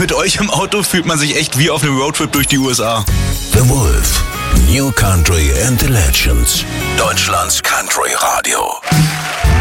Mit euch im Auto fühlt man sich echt wie auf einem Roadtrip durch die USA. The Wolf. New Country and the Legends. Deutschlands Country Radio.